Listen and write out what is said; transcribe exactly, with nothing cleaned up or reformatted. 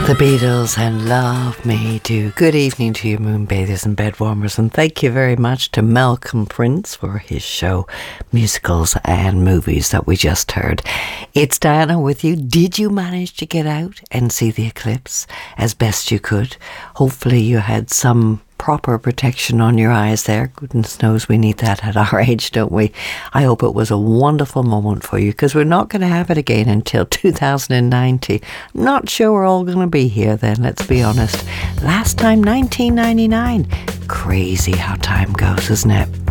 The Beatles and Love Me Do. Good evening to you moonbathers and bedwarmers, and thank you very much to Malcolm Prince for his show Musicals and Movies that we just heard. It's Diana with you. Did you manage to get out and see the eclipse as best you could? Hopefully you had some proper protection on your eyes there. Goodness knows we need that at our age, don't we? I hope it was a wonderful moment for you, because we're not going to have it again until two thousand ninety. I'm not sure we're all going to be here then, let's be honest. Last time nineteen ninety-nine. Crazy how time goes, isn't it?